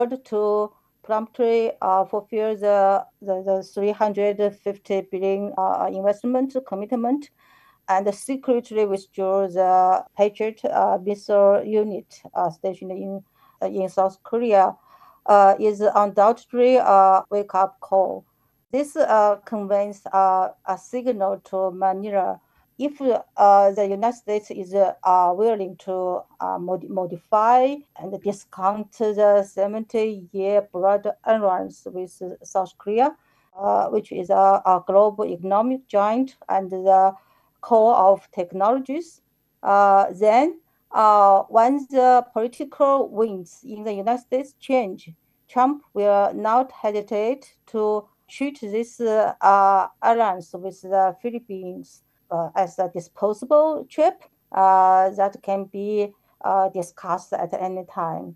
to promptly fulfill the 350 billion investment commitment and secretly withdraw the Patriot missile unit stationed in South Korea is undoubtedly a wake-up call. This conveys a signal to Manila. If the United States is willing to modify and discount the 70-year blood alliance with South Korea, which is a global economic giant and the core of technologies, then when the political winds in the United States change, Trump will not hesitate to treat this alliance with the Philippines as a disposable chip that can be discussed at any time.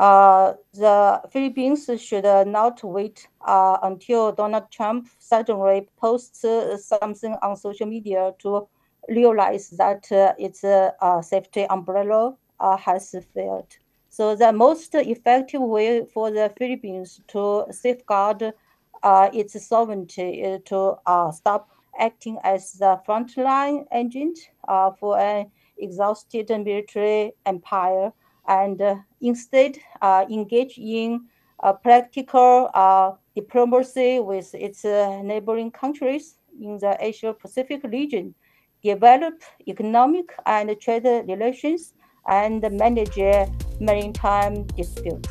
The Philippines should not wait until Donald Trump suddenly posts something on social media to realize that its safety umbrella has failed. So the most effective way for the Philippines to safeguard its sovereignty is to stop acting as the frontline agent for an exhausted military empire and instead engage in practical diplomacy with its neighboring countries in the Asia-Pacific region, develop economic and trade relations, and manage maritime disputes.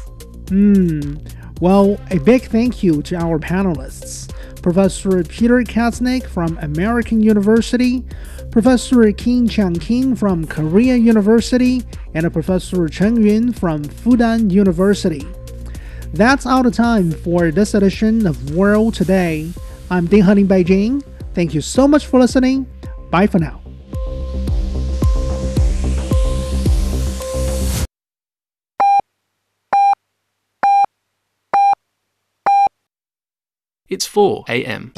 Well, a big thank you to our panelists, Professor Peter Katznick from American University, Professor Kim Chang-King from Korea University, and Professor Chen Yun from Fudan University. That's all the time for this edition of World Today. I'm Ding Han in Beijing. Thank you so much for listening. Bye for now. It's 4 a.m.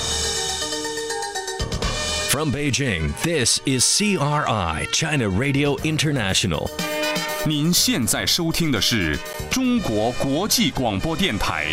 From Beijing, this is CRI, China Radio International. 您现在收听的是中国国际广播电台。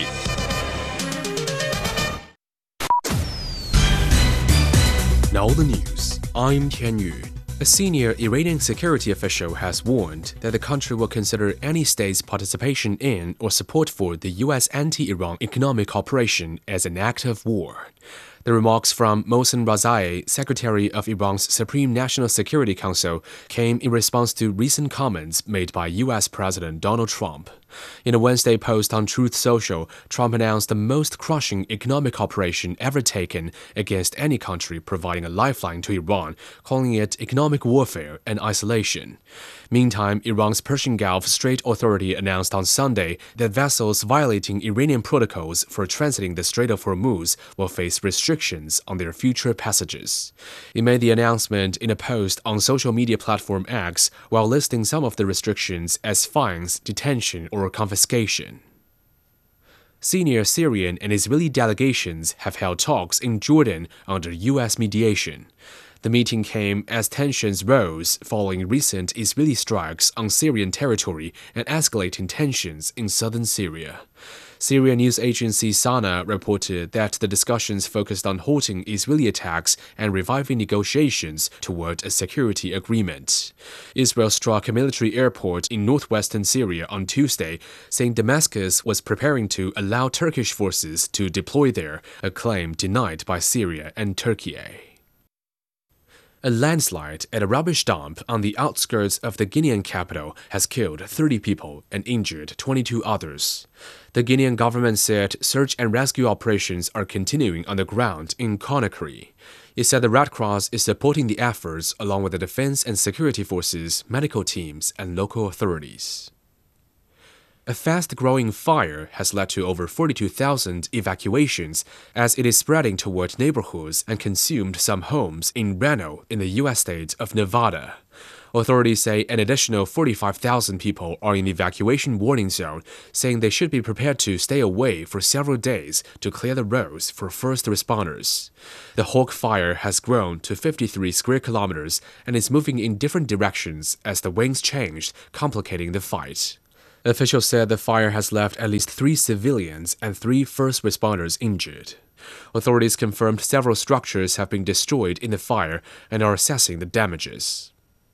Now the news. I'm Tian Yu. A senior Iranian security official has warned that the country will consider any state's participation in or support for the U.S. anti-Iran economic operation as an act of war. The remarks from Mohsen Razai, Secretary of Iran's Supreme National Security Council, came in response to recent comments made by U.S. President Donald Trump. In a Wednesday post on Truth Social, Trump announced the most crushing economic operation ever taken against any country providing a lifeline to Iran, calling it economic warfare and isolation. Meantime, Iran's Persian Gulf Strait Authority announced on Sunday that vessels violating Iranian protocols for transiting the Strait of Hormuz will face restrictions on their future passages. It made the announcement in a post on social media platform X while listing some of the restrictions as fines, detention, or confiscation. Senior Syrian and Israeli delegations have held talks in Jordan under U.S. mediation. The meeting came as tensions rose following recent Israeli strikes on Syrian territory and escalating tensions in southern Syria. Syrian news agency Sana reported that the discussions focused on halting Israeli attacks and reviving negotiations toward a security agreement. Israel struck a military airport in northwestern Syria on Tuesday, saying Damascus was preparing to allow Turkish forces to deploy there, a claim denied by Syria and Turkey. A landslide at a rubbish dump on the outskirts of the Guinean capital has killed 30 people and injured 22 others. The Guinean government said search and rescue operations are continuing on the ground in Conakry. It said the Red Cross is supporting the efforts along with the defense and security forces, medical teams, and local authorities. A fast-growing fire has led to over 42,000 evacuations as it is spreading toward neighborhoods and consumed some homes in Reno in the U.S. state of Nevada. Authorities say an additional 45,000 people are in the evacuation warning zone, saying they should be prepared to stay away for several days to clear the roads for first responders. The Hawk Fire has grown to 53 square kilometers and is moving in different directions as the winds changed, complicating the fight. Officials said the fire has left at least 3 civilians and 3 first responders injured. Authorities confirmed several structures have been destroyed in the fire and are assessing the damages.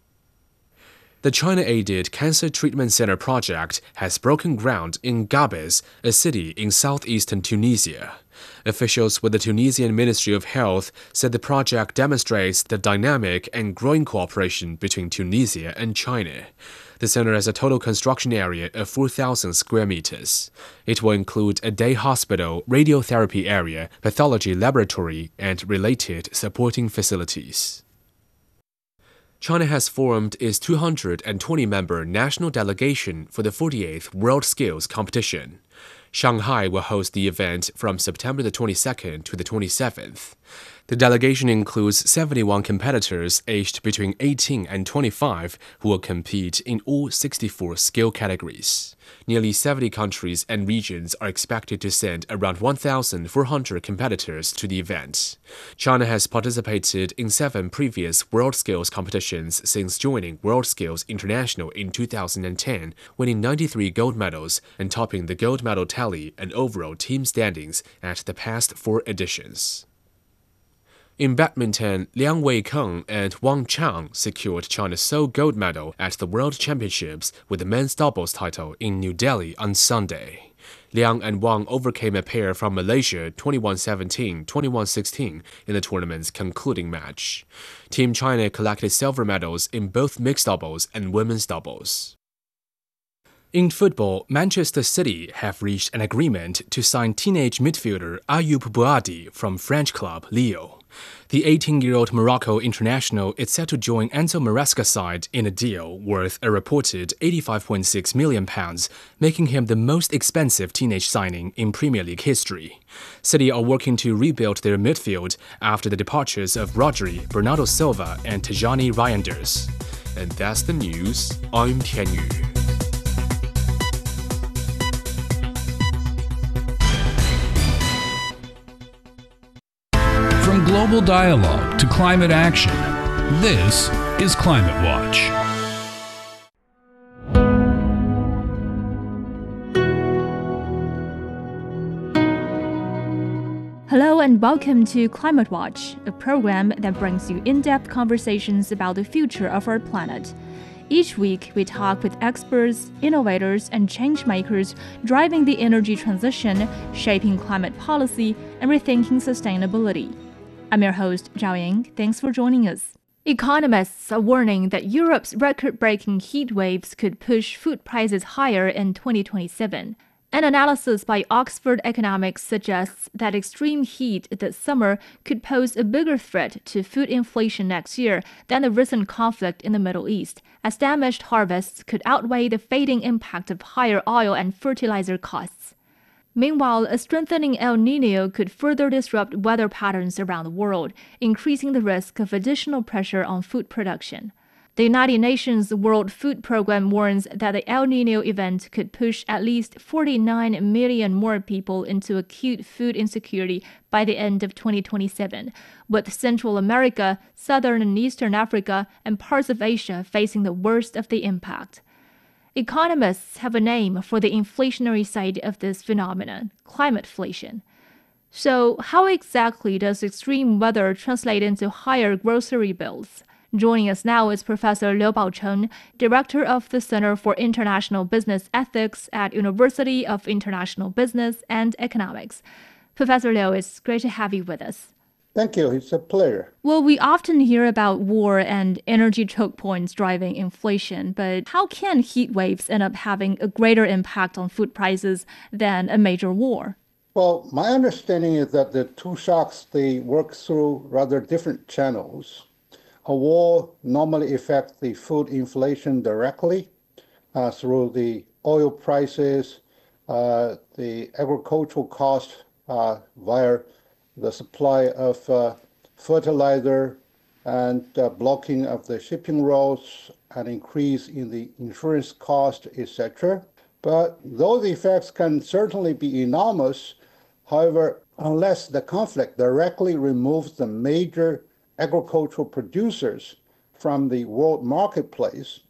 The China-aided Cancer Treatment Center project has broken ground in Gabes, a city in southeastern Tunisia. Officials with the Tunisian Ministry of Health said the project demonstrates the dynamic and growing cooperation between Tunisia and China. The center has a total construction area of 4,000 square meters. It will include a day hospital, radiotherapy area, pathology laboratory, and related supporting facilities. China has formed its 220-member national delegation for the 48th World Skills Competition. Shanghai will host the event from September the 22nd to the 27th. The delegation includes 71 competitors aged between 18 and 25 who will compete in all 64 skill categories. Nearly 70 countries and regions are expected to send around 1,400 competitors to the event. China has participated in 7 previous World Skills competitions since joining World Skills International in 2010, winning 93 gold medals and topping the gold medal tally and overall team standings at the past 4 editions. In badminton, Liang Weikeng and Wang Chang secured China's sole gold medal at the World Championships with the men's doubles title in New Delhi on Sunday. Liang and Wang overcame a pair from Malaysia 21-17, 21-16 in the tournament's concluding match. Team China collected silver medals in both mixed doubles and women's doubles. In football, Manchester City have reached an agreement to sign teenage midfielder Ayoub Bouadi from French club Lille. The 18-year-old Morocco international is set to join Enzo Maresca's side in a deal worth a reported £85.6 million, making him the most expensive teenage signing in Premier League history. City are working to rebuild their midfield after the departures of Rodri, Bernardo Silva, and Tijani Reinders. And that's the news. I'm Tian Yu. From global dialogue to climate action, this is Climate Watch. Hello and welcome to Climate Watch, a program that brings you in-depth conversations about the future of our planet. Each week, we talk with experts, innovators, and change-makers driving the energy transition, shaping climate policy, and rethinking sustainability. I'm your host, Zhao Ying. Thanks for joining us. Economists are warning that Europe's record-breaking heat waves could push food prices higher in 2027. An analysis by Oxford Economics suggests that extreme heat this summer could pose a bigger threat to food inflation next year than the recent conflict in the Middle East, as damaged harvests could outweigh the fading impact of higher oil and fertilizer costs. Meanwhile, a strengthening El Niño could further disrupt weather patterns around the world, increasing the risk of additional pressure on food production. The United Nations World Food Programme warns that the El Niño event could push at least 49 million more people into acute food insecurity by the end of 2027, with Central America, Southern and Eastern Africa, and parts of Asia facing the worst of the impact. Economists have a name for the inflationary side of this phenomenon, climateflation. So, how exactly does extreme weather translate into higher grocery bills? Joining us now is Professor Liu Baocheng, Director of the Center for International Business Ethics at University of International Business and Economics. Professor Liu, it's great to have you with us. Thank you. It's a pleasure. Well, we often hear about war and energy choke points driving inflation, but how can heat waves end up having a greater impact on food prices than a major war? Well, my understanding is that the two shocks, they work through rather different channels. A war normally affects the food inflation directly through the oil prices, the agricultural cost via the supply of fertilizer and blocking of the shipping routes, an increase in the insurance cost, etc. But those effects can certainly be enormous. However, unless the conflict directly removes the major agricultural producers from the world marketplace,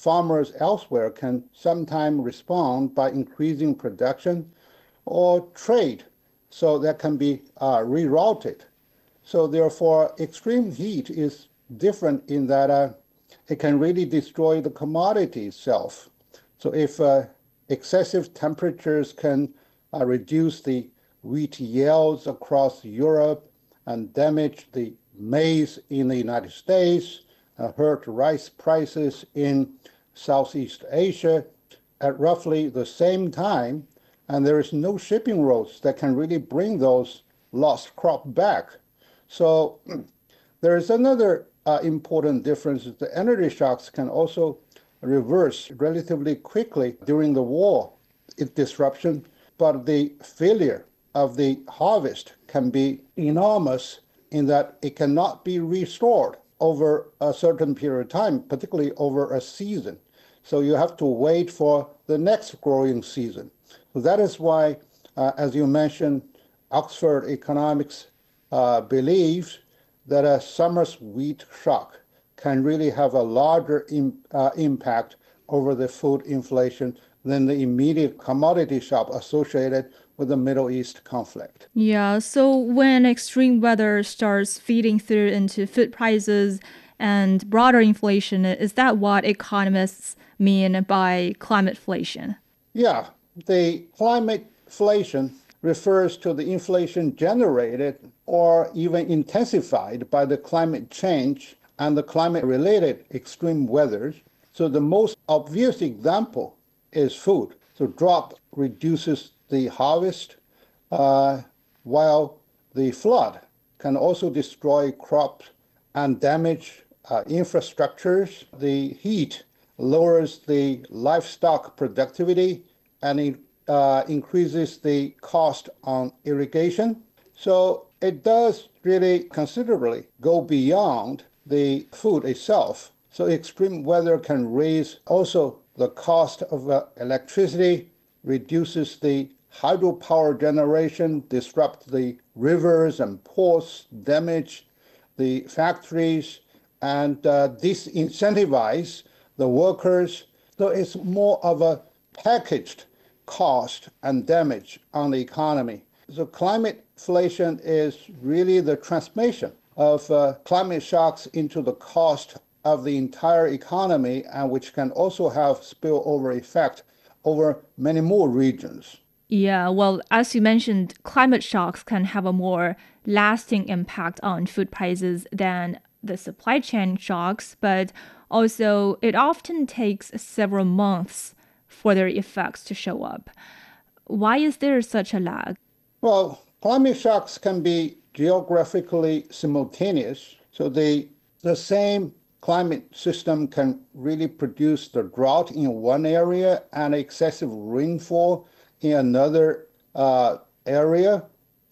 farmers elsewhere can sometimes respond by increasing production or trade, so that can be rerouted. So therefore, extreme heat is different in that it can really destroy the commodity itself. So if excessive temperatures can reduce the wheat yields across Europe and damage the maize in the United States, hurt rice prices in Southeast Asia at roughly the same time, and there is no shipping routes that can really bring those lost crop back. So there is another important difference. The energy shocks can also reverse relatively quickly during the war disruption, but the failure of the harvest can be enormous in that it cannot be restored over a certain period of time, particularly over a season. So you have to wait for the next growing season. So that is why, as you mentioned, Oxford Economics believes that a summer's wheat shock can really have a larger impact over the food inflation than the immediate commodity shock associated with the Middle East conflict. Yeah, so when extreme weather starts feeding through into food prices and broader inflation, is that what economists mean by climateflation? Yeah, the climateflation refers to the inflation generated or even intensified by the climate change and the climate-related extreme weathers. So the most obvious example is food. So drought reduces the harvest, while the flood can also destroy crops and damage infrastructures. The heat lowers the livestock productivity and it increases the cost on irrigation. So it does really considerably go beyond the food itself. So extreme weather can raise also the cost of electricity, reduces the hydropower generation, disrupt the rivers and ports, damage the factories, and disincentivize the workers. So it's more of a packaged cost and damage on the economy. So climateflation is really the transmission of climate shocks into the cost of the entire economy, and which can also have spillover effect over many more regions. Yeah, well, as you mentioned, climate shocks can have a more lasting impact on food prices than the supply chain shocks, but also it often takes several months for their effects to show up. Why is there such a lag? Well, climate shocks can be geographically simultaneous. So the same climate system can really produce the drought in one area and excessive rainfall in another area.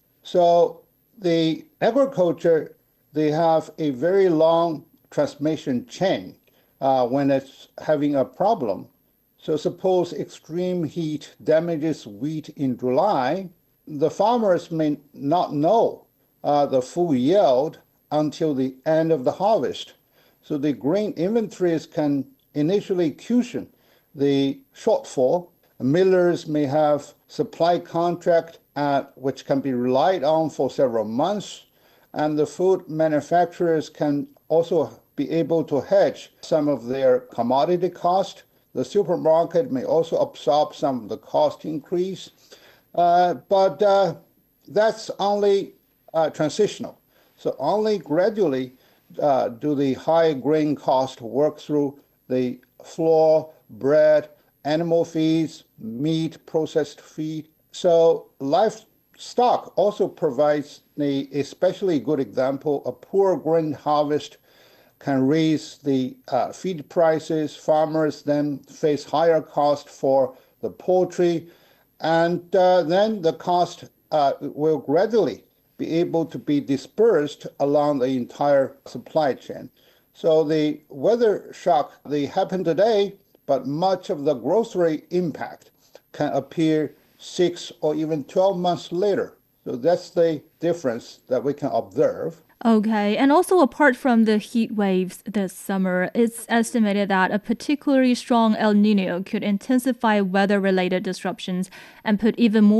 So the agriculture, they have a very long transmission chain when it's having a problem. So suppose extreme heat damages wheat in July, the farmers may not know the full yield until the end of the harvest. So the grain inventories can initially cushion the shortfall. Millers may have supply contract which can be relied on for several months, and the food manufacturers can also be able to hedge some of their commodity cost. The supermarket may also absorb some of the cost increase, but that's only transitional. So only gradually do the high grain cost work through the flour, bread, animal feeds, meat, processed feed. So livestock also provides an especially good example. A poor grain harvest can raise the feed prices. Farmers then face higher cost for the poultry, and then the cost will gradually be able to be dispersed along the entire supply chain. So the weather shock, they happen today, but much of the grocery impact can appear 6 or even 12 months later. So that's the difference that we can observe. Okay, and also apart from the heat waves this summer, it's estimated that a particularly strong El Nino could intensify weather-related disruptions and put even more